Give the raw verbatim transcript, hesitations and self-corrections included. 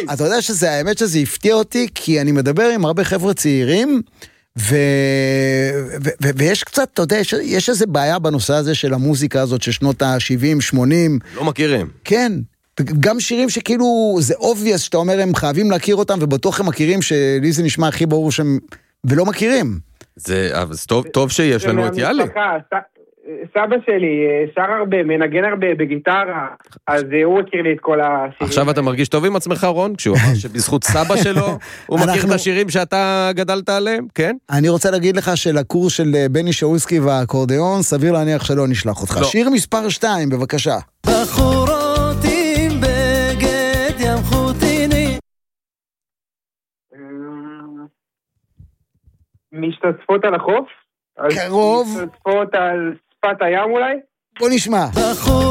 אתה יודע שזה, האמת שזה הפתיע אותי, כי אני מדבר עם הרבה חבר'ה צעירים, ו... ו... ו... ויש קצת, אתה יודע, יש, יש איזה בעיה בנושא הזה של המוזיקה הזאת, של שנות ה-שבעים, שמונים. לא מכירים. כן. גם שירים שכאילו, זה obvious, שאתה אומר, הם חייבים להכיר אותם, ובטוח הם מכירים, שלי זה נשמע הכי ברור שהם, ולא מכירים. זה, אז טוב, טוב שיש לנו את יאלי. סבא שלי שר הרבה, מנגן הרבה בגיטרה, אז הוא הכיר לי את כל השירים. עכשיו אתה מרגיש טוב עם עצמך, רון? כשהוא אמר שבזכות סבא שלו, הוא מכיר את השירים שאתה גדלת עליהם, כן? אני רוצה להגיד לך שלקורס של בני שאולסקי והאקורדיאון, סביר להניח שלא נשלח אותך. שיר מספר שתיים, בבקשה. בחורות עם בגד ים חוטיני. משתתפות על החוף? קרוב. משתתפות על שפת הים אולי? בוא נשמע.